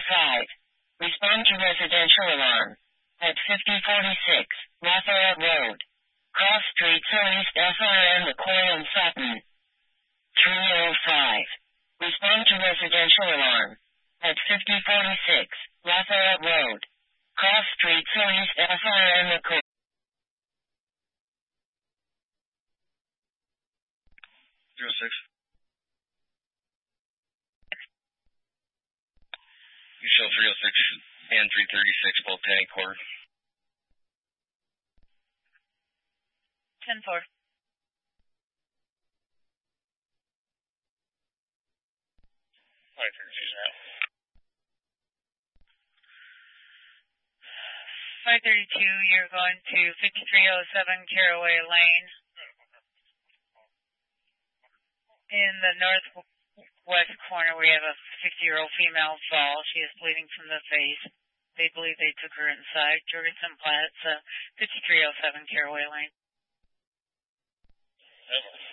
Respond to residential alarm. At 5046, Lafayette Road. Cross Street Southeast FRM McCoy and Sutton. 305. Respond to residential alarm. At 5046, Lafayette Road. Cross Street Southeast FRM McCoy. 06. You show 306 and 336, both tank quarter. 10-4. 532, you're going to 5307 Caraway Lane. In the northwest corner, we have a 60-year-old female fall. She is bleeding from the face. They believe they took her inside. Jurgensen Platts, 5307 Caraway Lane. Ever.